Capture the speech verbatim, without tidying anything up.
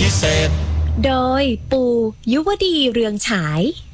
พิเศษโดยปูยุวดีเรืองฉาย